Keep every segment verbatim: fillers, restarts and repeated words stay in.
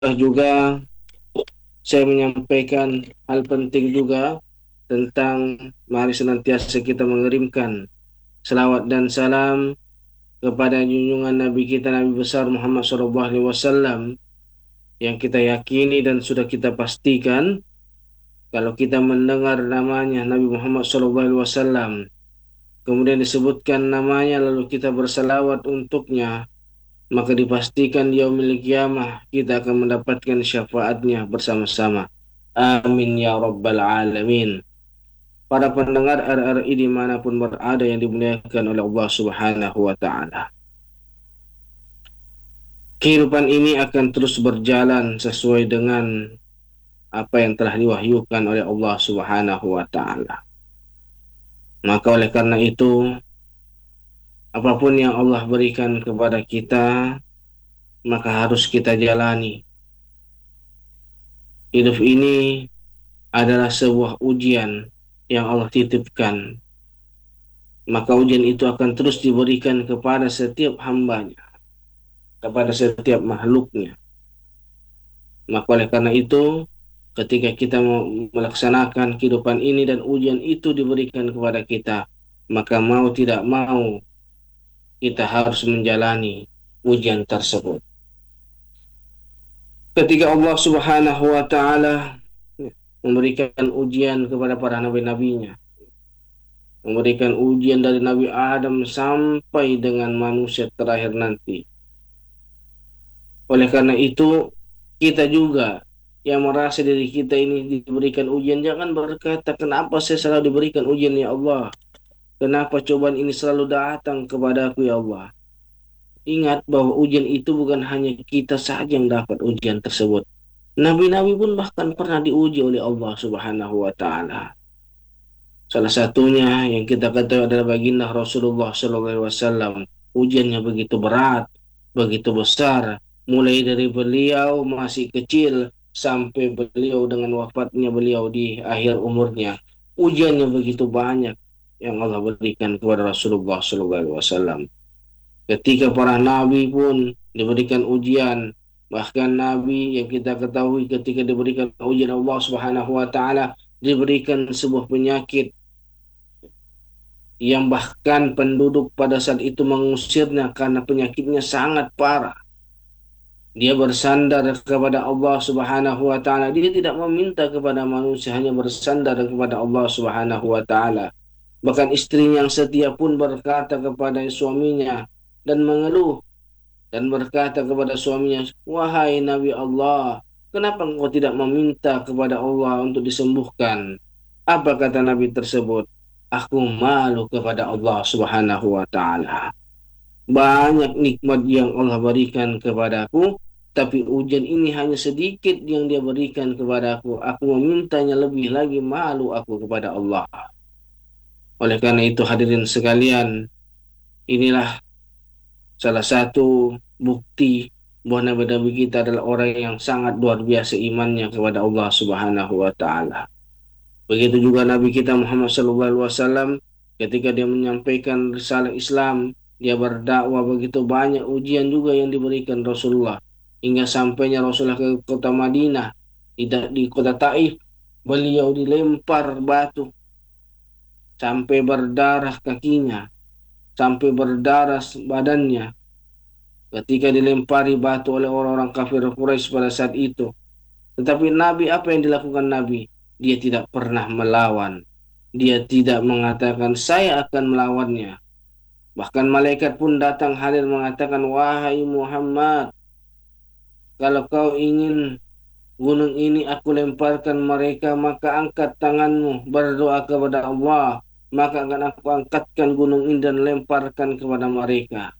juga saya menyampaikan hal penting juga tentang mari senantiasa kita mengirimkan selawat dan salam kepada junjungan Nabi kita Nabi besar Muhammad shallallahu alaihi wasallam yang kita yakini dan sudah kita pastikan kalau kita mendengar namanya Nabi Muhammad shallallahu alaihi wasallam kemudian disebutkan namanya lalu kita berselawat untuknya, maka dipastikan di yaumil qiyamah kita akan mendapatkan syafaatnya bersama-sama. Amin ya rabbal alamin. Para pendengar R R I dimanapun berada yang dimuliakan oleh Allah subhanahu wa ta'ala. Kehidupan ini akan terus berjalan sesuai dengan apa yang telah diwahyukan oleh Allah subhanahu wa ta'ala. Maka oleh karena itu, apapun yang Allah berikan kepada kita, maka harus kita jalani. Hidup ini adalah sebuah ujian yang Allah titipkan. Maka ujian itu akan terus diberikan kepada setiap hambanya, kepada setiap makhluknya. Maka oleh karena itu, ketika kita mau melaksanakan kehidupan ini dan ujian itu diberikan kepada kita, maka mau tidak mau kita harus menjalani ujian tersebut. Ketika Allah subhanahu wa ta'ala memberikan ujian kepada para nabi-nabinya, memberikan ujian dari Nabi Adam sampai dengan manusia terakhir nanti. Oleh karena itu, kita juga yang merasa diri kita ini diberikan ujian, jangan berkata, kenapa saya selalu diberikan ujian ya Allah? Kenapa cobaan ini selalu datang kepadaku ya Allah? Ingat bahwa ujian itu bukan hanya kita saja yang dapat ujian tersebut. Nabi-nabi pun bahkan pernah diuji oleh Allah subhanahu wa ta'ala. Salah satunya yang kita ketahui adalah baginda Rasulullah shallallahu alaihi wasallam. Ujiannya begitu berat, begitu besar, mulai dari beliau masih kecil sampai beliau dengan wafatnya beliau di akhir umurnya. Ujiannya begitu banyak yang Allah berikan kepada Rasulullah shallallahu alaihi wasallam. Ketika para nabi pun diberikan ujian, bahkan nabi yang kita ketahui ketika diberikan ujian Allah Subhanahu wa taala diberikan sebuah penyakit yang bahkan penduduk pada saat itu mengusirnya karena penyakitnya sangat parah. Dia bersandar kepada Allah Subhanahu wa taala. Dia tidak meminta kepada manusia, hanya bersandar kepada Allah Subhanahu wa taala. Bahkan istrinya yang setia pun berkata kepada suaminya dan mengeluh dan berkata kepada suaminya, "Wahai Nabi Allah, kenapa engkau tidak meminta kepada Allah untuk disembuhkan?" Apa kata Nabi tersebut? Aku malu kepada Allah Subhanahu wa taala. Banyak nikmat yang Allah berikan kepadaku, tapi ujian ini hanya sedikit yang dia berikan kepadaku. Aku memintanya lebih lagi, malu aku kepada Allah. Oleh karena itu hadirin sekalian, inilah salah satu bukti bahwa nabi-nabi kita adalah orang yang sangat luar biasa imannya kepada Allah Subhanahu wa taala. Begitu juga Nabi kita Muhammad shallallahu alaihi wasallam ketika dia menyampaikan risalah Islam, dia berdakwah, begitu banyak ujian juga yang diberikan Rasulullah. Hingga sampainya Rasulullah ke kota Madinah, tidak di kota Taif, beliau dilempar batu sampai berdarah kakinya, sampai berdarah badannya ketika dilempari batu oleh orang-orang kafir Quraisy pada saat itu. Tetapi Nabi, apa yang dilakukan Nabi? Dia tidak pernah melawan. Dia tidak mengatakan, saya akan melawannya. Bahkan malaikat pun datang hadir mengatakan, wahai Muhammad, kalau kau ingin gunung ini aku lemparkan mereka, maka angkat tanganmu, berdoa kepada Allah, maka akan aku angkatkan gunung ini dan lemparkan kepada mereka.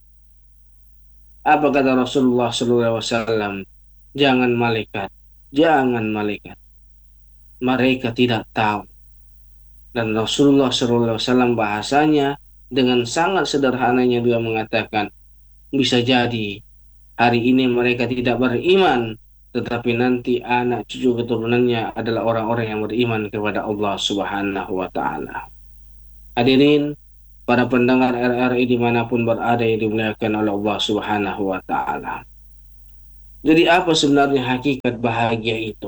Apa kata Rasulullah shallallahu alaihi wasallam? Jangan malaikat, jangan malaikat. Mereka tidak tahu. Dan Rasulullah shallallahu alaihi wasallam bahasanya dengan sangat sederhananya dia mengatakan, bisa jadi hari ini mereka tidak beriman, tetapi nanti anak cucu keturunannya adalah orang-orang yang beriman kepada Allah Subhanahu wa taala. Hadirin para pendengar R R I dimanapun berada yang dimuliakan oleh Allah Subhanahu wa taala. Jadi apa sebenarnya hakikat bahagia itu?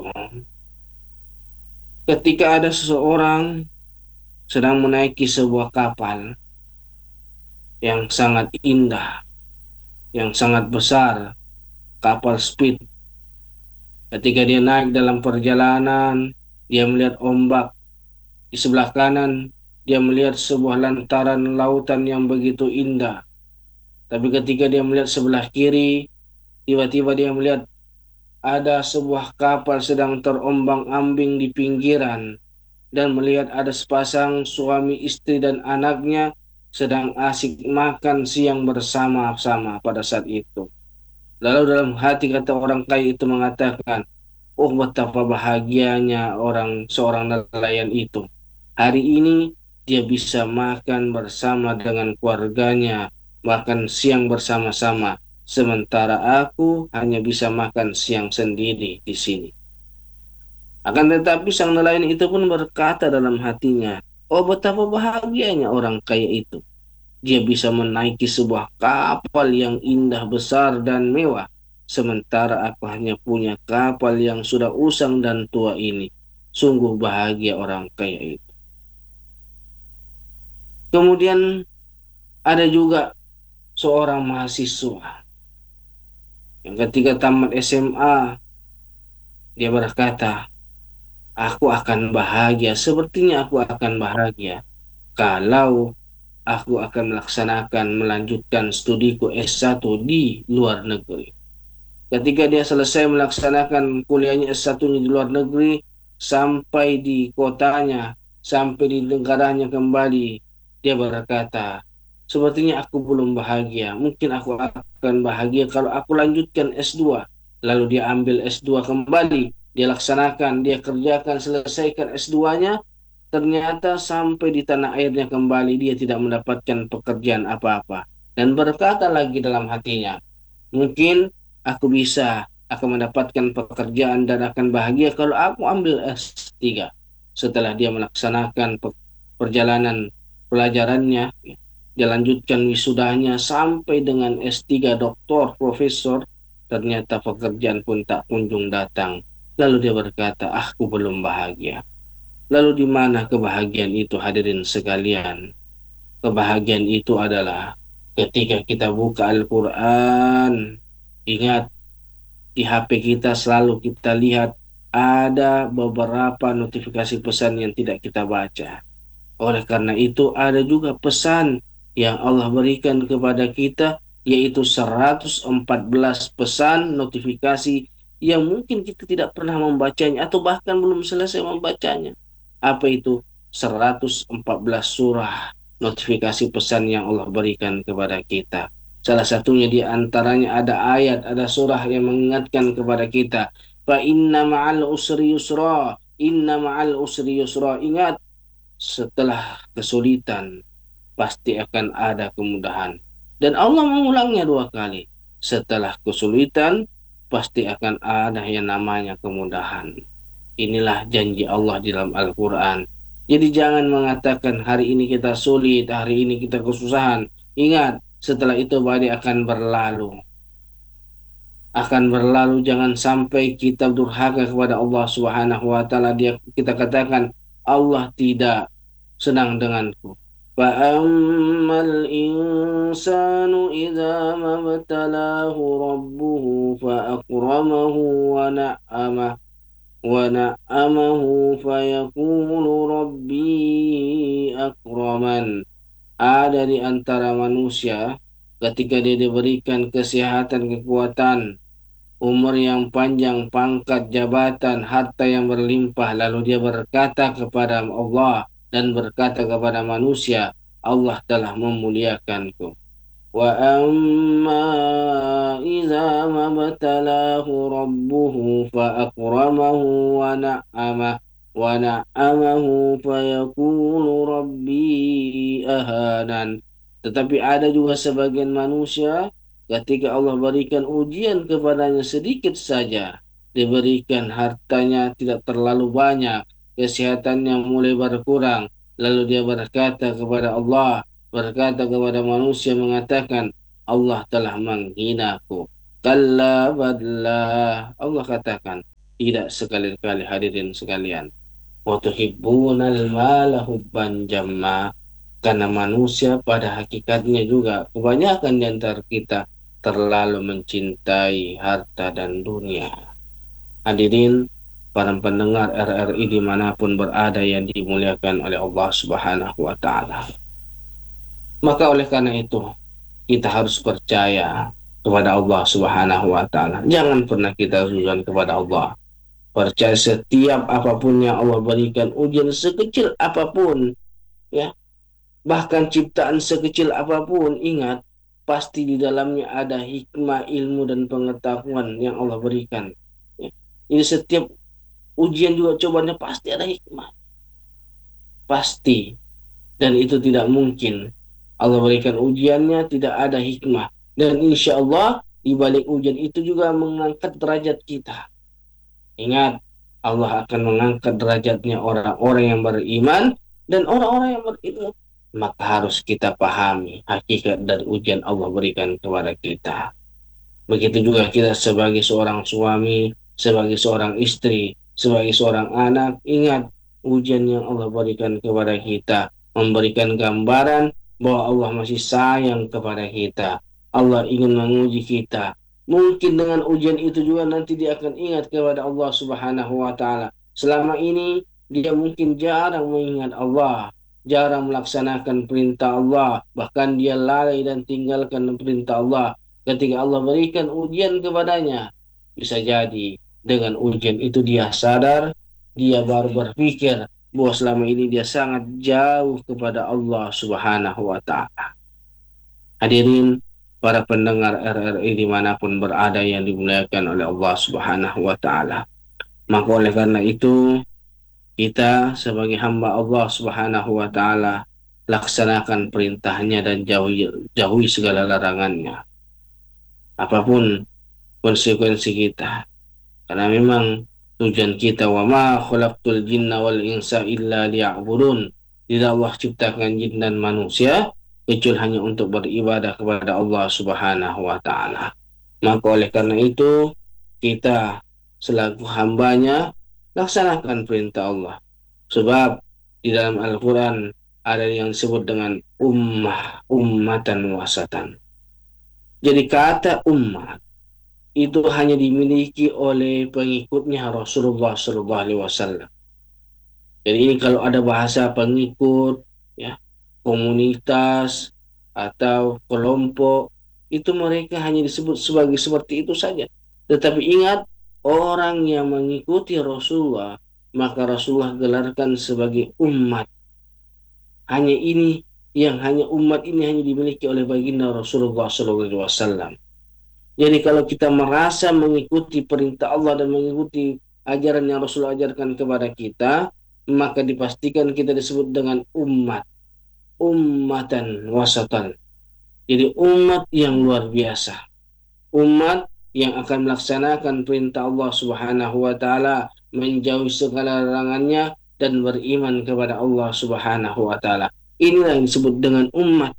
Ketika ada seseorang sedang menaiki sebuah kapal yang sangat indah, yang sangat besar, kapal speed. Ketika dia naik dalam perjalanan, dia melihat ombak. Di sebelah kanan, dia melihat sebuah lantaran lautan yang begitu indah. Tapi ketika dia melihat sebelah kiri, tiba-tiba dia melihat ada sebuah kapal sedang terombang-ambing di pinggiran. Dan melihat ada sepasang suami istri dan anaknya sedang asik makan siang bersama-sama pada saat itu. Lalu dalam hati kata orang kaya itu mengatakan, oh betapa bahagianya orang seorang nelayan itu. Hari ini dia bisa makan bersama dengan keluarganya, makan siang bersama-sama. Sementara aku hanya bisa makan siang sendiri di sini. Akan tetapi sang nelayan itu pun berkata dalam hatinya, oh betapa bahagianya orang kaya itu. Dia bisa menaiki sebuah kapal yang indah, besar, dan mewah. Sementara aku hanya punya kapal yang sudah usang dan tua ini. Sungguh bahagia orang kaya itu. Kemudian ada juga seorang mahasiswa yang ketika tamat S M A, dia berkata, aku akan bahagia, sepertinya aku akan bahagia kalau aku akan melaksanakan melanjutkan studiku S satu di luar negeri. Ketika dia selesai melaksanakan kuliahnya S satu-nya di luar negeri, sampai di kotanya, sampai di negaranya kembali, dia berkata, sepertinya aku belum bahagia. Mungkin aku akan bahagia kalau aku lanjutkan S dua. Lalu dia ambil S dua kembali, dia laksanakan, dia kerjakan, selesaikan S dua-nya. Ternyata sampai di tanah airnya kembali, dia tidak mendapatkan pekerjaan apa-apa. Dan berkata lagi dalam hatinya, mungkin aku bisa akan mendapatkan pekerjaan dan akan bahagia kalau aku ambil S tiga. Setelah dia melaksanakan perjalanan pelajarannya, dia lanjutkan wisudanya sampai dengan S tiga doktor, profesor, ternyata pekerjaan pun tak kunjung datang. Lalu dia berkata, aku belum bahagia. Lalu di mana kebahagiaan itu, hadirin sekalian? Kebahagiaan itu adalah ketika kita buka Al-Quran. Ingat, di H P kita selalu kita lihat ada beberapa notifikasi pesan yang tidak kita baca. Oleh karena itu ada juga pesan yang Allah berikan kepada kita, yaitu seratus empat belas pesan notifikasi yang mungkin kita tidak pernah membacanya atau bahkan belum selesai membacanya. Apa itu? seratus empat belas surah notifikasi pesan yang Allah berikan kepada kita. Salah satunya di antaranya ada ayat, ada surah yang mengingatkan kepada kita, fa inna ma'al usri yusra, inna ma'al usri yusra. Ingat, setelah kesulitan pasti akan ada kemudahan. Dan Allah mengulangnya dua kali. Setelah kesulitan pasti akan ada yang namanya kemudahan. Inilah janji Allah di dalam Al-Quran. Jadi jangan mengatakan hari ini kita sulit, hari ini kita kesusahan. Ingat, setelah itu badai akan berlalu. Akan berlalu, jangan sampai kita durhaka kepada Allah Subhanahu wa taala. Dia kita katakan Allah tidak senang denganku. فَأَمَّا الْإِنسَانُ إِذَا مَا ابْتَلَاهُ رَبُّهُ فَأَكْرَمَهُ وَنَعَّمَهُ وَنَعَّمَهُ فَيَقُولُ رَبِّي أَكْرَمَنِ. Ada di antara manusia ketika dia diberikan kesehatan, kekuatan, umur yang panjang, pangkat, jabatan, harta yang berlimpah, lalu dia berkata kepada Allah dan berkata kepada manusia, Allah telah memuliakanku. Wa amma idza mabtalahu rabbuhu fa akramahu wa na'ama wa na'amahu fa yaqulu rabbi ahanan. Tetapi ada juga sebagian manusia ketika Allah berikan ujian kepadanya sedikit saja, diberikan hartanya tidak terlalu banyak, kesehatannya mulai berkurang, lalu dia berkata kepada Allah, berkata kepada manusia, mengatakan Allah telah menghinaku. Kalla badlah. Allah katakan, tidak sekali-kali hadirin sekalian. Wa tuhibbunal mala hubban jamma. Karena manusia pada hakikatnya juga, kebanyakan di antara kita terlalu mencintai harta dan dunia. Hadirin, para pendengar R R I dimanapun berada yang dimuliakan oleh Allah Subhanahu wa Ta'ala. Maka oleh karena itu, kita harus percaya kepada Allah Subhanahu wa Ta'ala. Jangan pernah kita suzon kepada Allah. Percaya setiap apapun yang Allah berikan, ujian sekecil apapun, ya, bahkan ciptaan sekecil apapun, ingat, pasti di dalamnya ada hikmah, ilmu, dan pengetahuan yang Allah berikan. Ya. Jadi setiap ujian juga cobanya pasti ada hikmah. Pasti. Dan itu tidak mungkin Allah berikan ujiannya tidak ada hikmah. Dan insya Allah di balik ujian itu juga mengangkat derajat kita. Ingat, Allah akan mengangkat derajatnya orang-orang yang beriman dan orang-orang yang berilmu. Maka harus kita pahami hakikat dan ujian Allah berikan kepada kita. Begitu juga kita sebagai seorang suami, sebagai seorang istri, sebagai seorang anak. Ingat, ujian yang Allah berikan kepada kita memberikan gambaran bahwa Allah masih sayang kepada kita. Allah ingin menguji kita. Mungkin dengan ujian itu juga nanti dia akan ingat kepada Allah Subhanahu wa Ta'ala. Selama ini dia mungkin jarang mengingat Allah, jarang melaksanakan perintah Allah, bahkan dia lalai dan tinggalkan perintah Allah. Ketika Allah berikan ujian kepadanya, bisa jadi dengan ujian itu dia sadar, dia baru berpikir bahwa selama ini dia sangat jauh kepada Allah Subhanahu wa Ta'ala. Hadirin para pendengar R R I dimanapun berada yang dimuliakan oleh Allah Subhanahu wa Ta'ala. Maka oleh karena itu, kita sebagai hamba Allah Subhanahu wa Ta'ala laksanakan perintahnya dan jauhi, jauhi segala larangannya. Apapun konsekuensi kita. Karena memang tujuan kita, wa ma khalaqtul jinna wal insa illa liya'budun. Tidak Allah ciptakan jin dan manusia kecuali hanya untuk beribadah kepada Allah Subhanahu wa Ta'ala. Maka oleh karena itu, kita selaku hambanya laksanakan perintah Allah. Sebab di dalam Al-Quran ada yang disebut dengan ummah, ummatan wasatan. Jadi kata ummah itu hanya dimiliki oleh pengikutnya Rasulullah Shallallahu Alaihi Wasallam. Jadi ini kalau ada bahasa pengikut, ya, komunitas atau kelompok, itu mereka hanya disebut sebagai seperti itu saja. Tetapi ingat, orang yang mengikuti Rasulullah, maka Rasulullah gelarkan sebagai umat. Hanya ini yang hanya umat ini hanya dimiliki oleh baginda Rasulullah Shallallahu Alaihi Wasallam. Jadi kalau kita merasa mengikuti perintah Allah dan mengikuti ajaran yang Rasulullah ajarkan kepada kita, maka dipastikan kita disebut dengan umat, ummatan wasatan. Jadi umat yang luar biasa, umat yang akan melaksanakan perintah Allah Subhanahu wa Ta'ala, menjauhi segala larangannya dan beriman kepada Allah Subhanahu wa Ta'ala. Inilah yang disebut dengan umat.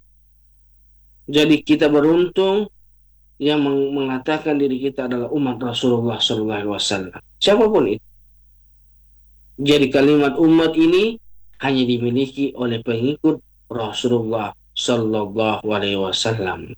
Jadi kita beruntung yang mengatakan diri kita adalah umat Rasulullah Sallallahu Alaihi Wasallam. Siapapun itu. Jadi kalimat umat ini hanya dimiliki oleh pengikut Rasulullah Sallallahu Alaihi Wasallam.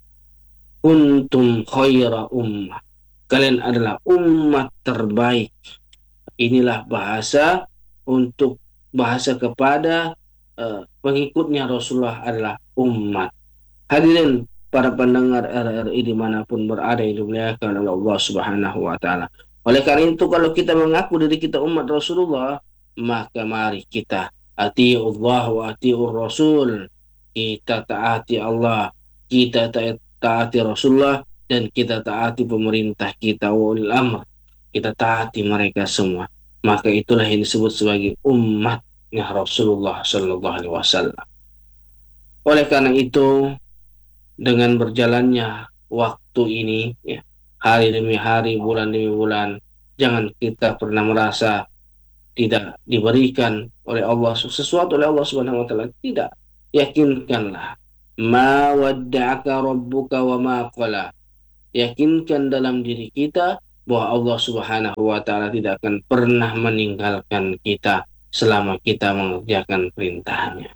Kuntum khaira ummah. Kalian adalah umat terbaik. Inilah bahasa untuk bahasa kepada uh, pengikutnya Rasulullah adalah umat. Hadirin para pendengar R R I dimanapun berada yang dimuliakan oleh Allah Subhanahu wa Ta'ala. Oleh karena itu, kalau kita mengaku diri kita umat Rasulullah, maka mari kita ati'ullah wa ati'ur Rasul. Kita taati Allah, kita taati Rasulullah, dan kita taati pemerintah kita, wa ulil amr. Kita taati mereka semua. Maka itulah yang disebut sebagai umatnya Rasulullah Sallallahu Alaihi Wasallam. Oleh karena itu, dengan berjalannya waktu ini, ya, hari demi hari, bulan demi bulan, jangan kita pernah merasa tidak diberikan oleh Allah sesuatu oleh Allah Subhanahu wa Ta'ala. Tidak. Yakinkanlah, ma wadda'aka rabbuka wa ma qala. yakinkan dalam diri kita bahwa Allah Subhanahu wa taala tidak akan pernah meninggalkan kita selama kita mengerjakan perintahnya.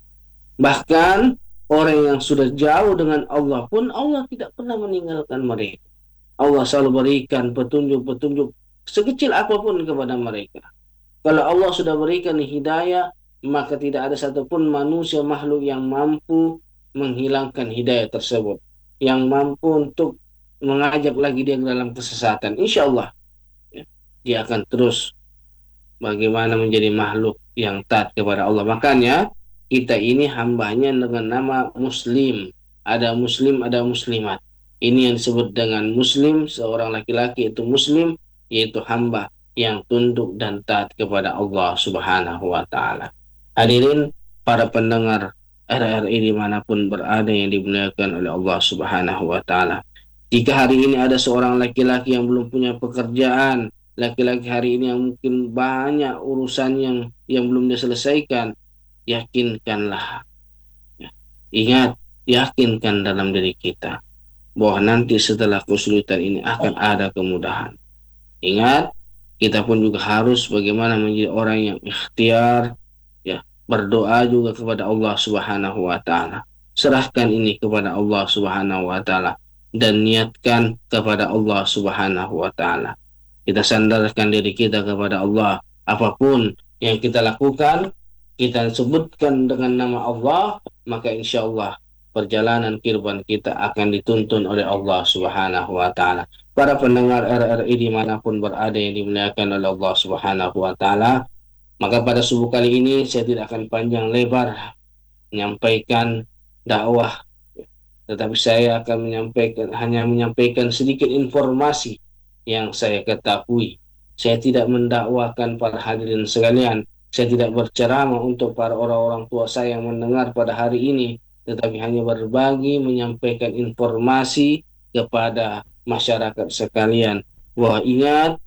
Bahkan orang yang sudah jauh dengan Allah pun Allah tidak pernah meninggalkan mereka. Allah selalu berikan petunjuk-petunjuk sekecil apapun kepada mereka. Kalau Allah sudah berikan hidayah, maka tidak ada satupun manusia makhluk yang mampu menghilangkan hidayah tersebut, yang mampu untuk mengajak lagi dia ke dalam kesesatan. Insya Allah, ya, dia akan terus bagaimana menjadi makhluk yang taat kepada Allah. Makanya kita ini hambanya dengan nama Muslim. Ada Muslim, ada Muslimat. Ini yang disebut dengan Muslim, seorang laki-laki itu Muslim, yaitu hamba yang tunduk dan taat kepada Allah Subhanahu wa taala. Hadirin para pendengar R R I dimanapun berada yang dimuliakan oleh Allah Subhanahu wa taala. Jika hari ini ada seorang laki-laki yang belum punya pekerjaan, laki-laki hari ini yang mungkin banyak urusan yang yang belum diselesaikan, yakinkanlah. Ya. Ingat, yakinkan dalam diri kita bahwa nanti setelah kesulitan ini akan ada kemudahan. Ingat, kita pun juga harus bagaimana menjadi orang yang ikhtiar, ya, berdoa juga kepada Allah Subhanahu wa taala. Serahkan ini kepada Allah Subhanahu wa taala dan niatkan kepada Allah Subhanahu wa taala. Kita sandarkan diri kita kepada Allah. Apapun yang kita lakukan, kita sebutkan dengan nama Allah, maka insya Allah perjalanan kehidupan kita akan dituntun oleh Allah Subhanahu wa taala. Para pendengar R R I dimanapun berada yang dimuliakan oleh Allah Subhanahu wa taala, maka pada subuh kali ini saya tidak akan panjang lebar menyampaikan dakwah, tetapi saya akan menyampaikan hanya menyampaikan sedikit informasi yang saya ketahui. Saya tidak mendakwakan para hadirin sekalian. Saya tidak berceramah untuk para orang-orang tua saya yang mendengar pada hari ini, tetapi hanya berbagi, menyampaikan informasi kepada masyarakat sekalian. Wah, ingat,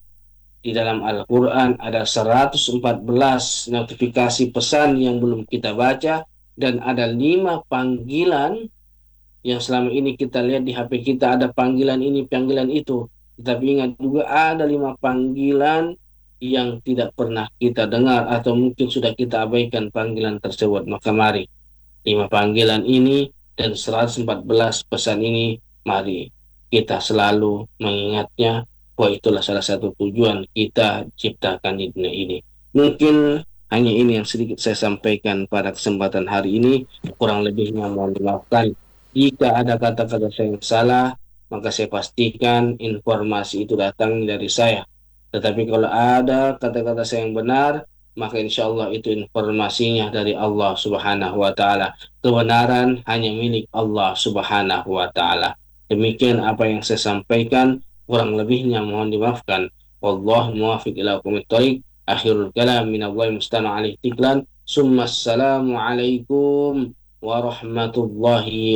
di dalam Al-Quran ada seratus empat belas notifikasi pesan yang belum kita baca, dan ada lima panggilan yang selama ini kita lihat di H P kita ada panggilan ini, panggilan itu. Tetapi ingat juga ada lima panggilan yang tidak pernah kita dengar atau mungkin sudah kita abaikan panggilan tersebut. Maka mari, lima panggilan ini dan seratus empat belas pesan ini, mari kita selalu mengingatnya bahwa itulah salah satu tujuan kita ciptakan di dunia ini. Mungkin hanya ini yang sedikit saya sampaikan pada kesempatan hari ini. Kurang lebihnya mohon dimaafkan. Jika ada kata-kata saya yang salah, maka saya pastikan informasi itu datang dari saya. Tetapi kalau ada kata-kata saya yang benar, maka insya Allah itu informasinya dari Allah Subhanahu wa taala. Kebenaran hanya milik Allah Subhanahu wa taala. Demikian apa yang saya sampaikan, kurang lebihnya mohon dimaafkan. Wallahu muwaffiq ila aqwamit thoriq. Akhirul kalam minallahi mustana alaihi tiklan. Summa assalamu alaikum warahmatullahi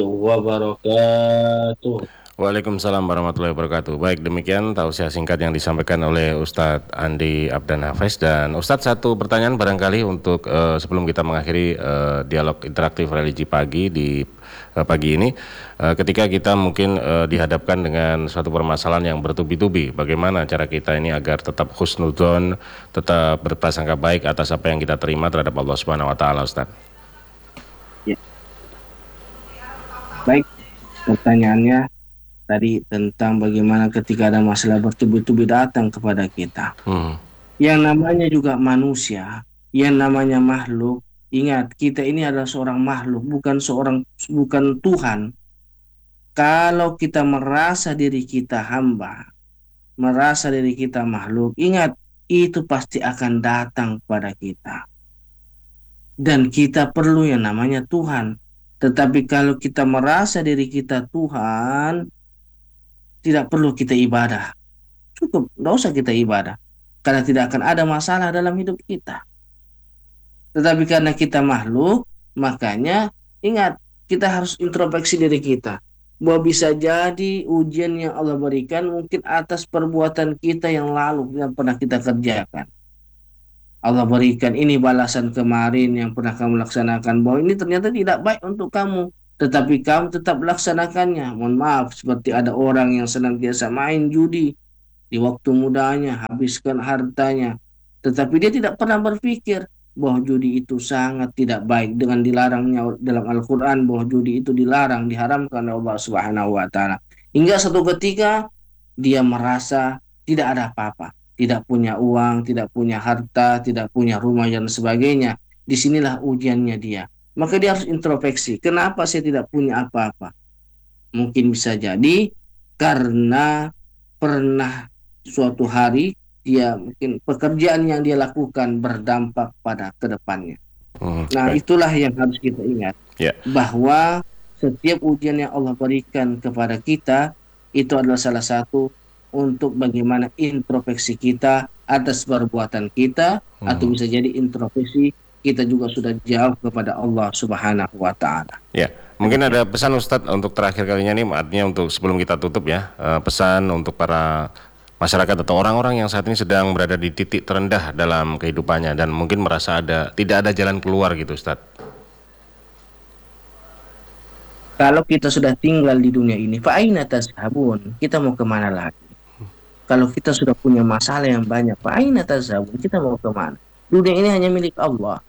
wabarakatuh. Waalaikumsalam warahmatullahi wabarakatuh. Baik, demikian tausiah singkat yang disampaikan oleh Ustadz Andi Abdan Hafiz. Dan Ustadz, satu pertanyaan barangkali untuk uh, sebelum kita mengakhiri uh, dialog interaktif religi pagi di uh, pagi ini, uh, ketika kita mungkin uh, dihadapkan dengan suatu permasalahan yang bertubi-tubi, bagaimana cara kita ini agar tetap husnudzon, tetap berprasangka baik atas apa yang kita terima terhadap Allah Subhanahu wa taala, Ustadz? Ya. Baik, pertanyaannya tadi tentang bagaimana ketika ada masalah bertubi-tubi datang kepada kita. Hmm. Yang namanya juga manusia, yang namanya makhluk. Ingat, kita ini adalah seorang makhluk, bukan seorang bukan Tuhan. Kalau kita merasa diri kita hamba, merasa diri kita makhluk, ingat, itu pasti akan datang kepada kita. Dan kita perlu yang namanya Tuhan. Tetapi kalau kita merasa diri kita Tuhan, tidak perlu kita ibadah. Cukup, tidak usah kita ibadah. Karena tidak akan ada masalah dalam hidup kita. Tetapi karena kita makhluk, makanya ingat, kita harus introspeksi diri kita. Bahwa bisa jadi ujian yang Allah berikan mungkin atas perbuatan kita yang lalu, yang pernah kita kerjakan. Allah berikan ini balasan kemarin yang pernah kamu laksanakan, bahwa ini ternyata tidak baik untuk kamu. tetapi kamu tetap laksanakannya. Mohon maaf, seperti ada orang yang senantiasa main judi di waktu mudanya, habiskan hartanya, tetapi dia tidak pernah berpikir bahwa judi itu sangat tidak baik dengan dilarangnya dalam Al-Quran, bahwa judi itu dilarang, diharamkan oleh Allah Subhanahu wa Ta'ala. Hingga satu ketika dia merasa tidak ada apa-apa, tidak punya uang, tidak punya harta, tidak punya rumah dan sebagainya. Disinilah ujiannya dia. Maka dia harus introspeksi. Kenapa saya tidak punya apa-apa? Mungkin bisa jadi karena pernah suatu hari dia mungkin pekerjaan yang dia lakukan berdampak pada kedepannya. Hmm, Nah, baik. itulah yang harus kita ingat, Ya, bahwa setiap ujian yang Allah berikan kepada kita itu adalah salah satu untuk bagaimana introspeksi kita atas perbuatan kita, atau hmm, bisa jadi introspeksi kita juga sudah jauh kepada Allah Subhanahu wa Ta'ala. ya. Mungkin Demikian. ada pesan Ustadz untuk terakhir kalinya nih, artinya untuk sebelum kita tutup ya, eh, pesan untuk para masyarakat atau orang-orang yang saat ini sedang berada di titik terendah dalam kehidupannya dan mungkin merasa ada tidak ada jalan keluar gitu, Ustadz. Kalau kita sudah tinggal di dunia ini, fa'aina tazhabun? Kita mau kemana lagi? Kalau kita sudah punya masalah yang banyak, fa'aina tazhabun? Kita mau kemana? Dunia ini hanya milik Allah.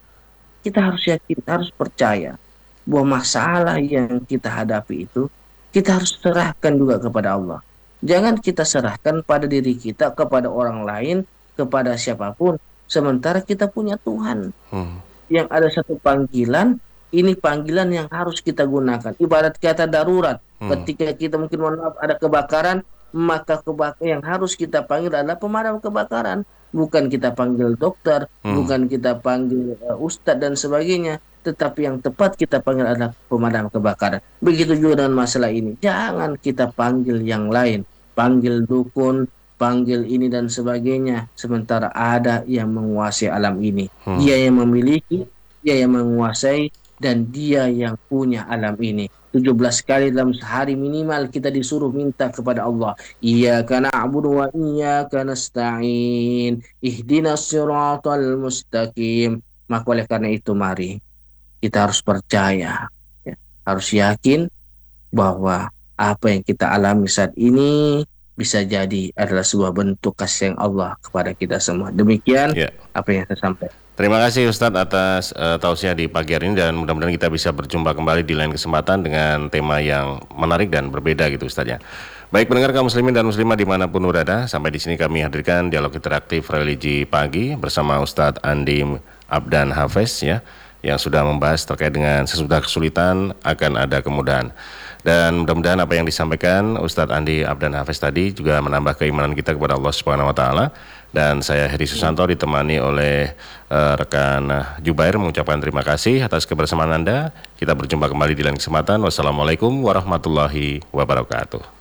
Kita harus yakin, harus percaya bahwa masalah yang kita hadapi itu, kita harus serahkan juga kepada Allah. Jangan kita serahkan pada diri kita, kepada orang lain, kepada siapapun. Sementara kita punya Tuhan Hmm, yang ada satu panggilan, ini panggilan yang harus kita gunakan. Ibarat kata darurat, hmm, ketika kita mungkin mohon maaf ada kebakaran, maka kebakaran yang harus kita panggil adalah pemadam kebakaran. Bukan kita panggil dokter, hmm. bukan kita panggil uh, ustadz dan sebagainya, tetapi yang tepat kita panggil adalah pemadam kebakaran. Begitu juga dengan masalah ini. Jangan kita panggil yang lain, panggil dukun, panggil ini dan sebagainya, sementara ada yang menguasai alam ini. Hmm. Dia yang memiliki, dia yang menguasai, dan dia yang punya alam ini. tujuh belas kali dalam sehari minimal kita disuruh minta kepada Allah. Iyyaka na'budu wa iyyaka nasta'in. Ihdinas siratal mustaqim. Maka oleh karena itu mari kita harus percaya, ya, harus yakin bahwa apa yang kita alami saat ini bisa jadi adalah sebuah bentuk kasih sayang Allah kepada kita semua. Demikian Ya. apa yang saya sampaikan. Terima kasih Ustadz atas uh, tausiah di pagi hari ini dan mudah-mudahan kita bisa berjumpa kembali di lain kesempatan dengan tema yang menarik dan berbeda gitu Ustadz ya. Baik pendengar kaum muslimin dan muslimah dimanapun berada, sampai di sini kami hadirkan dialog interaktif religi pagi bersama Ustadz Andi Abdan Hafiz ya, yang sudah membahas terkait dengan sesudah kesulitan akan ada kemudahan. Dan mudah-mudahan apa yang disampaikan Ustadz Andi Abdan Hafiz tadi juga menambah keimanan kita kepada Allah Subhanahu wa Ta'ala. Dan saya Heri Susanto ditemani oleh uh, rekan Jubair mengucapkan terima kasih atas kebersamaan Anda. Kita berjumpa kembali di lain kesempatan. Wassalamualaikum warahmatullahi wabarakatuh.